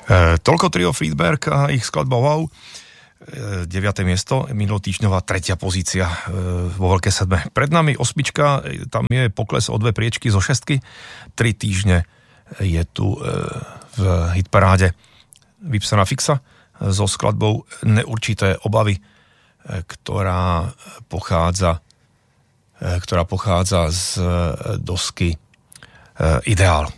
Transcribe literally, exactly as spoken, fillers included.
E, toľko trio Friedberg a ich skladba Wow. deviate miesto, minulotýždňová tretia pozícia vo veľkej sedme. Pred nami osmička, tam je pokles o dve priečky zo šestky. Tri týždne je tu v hitparáde vypsaná Fixa so skladbou Neurčité obavy, ktorá pochádza, ktorá pochádza z dosky Ideál.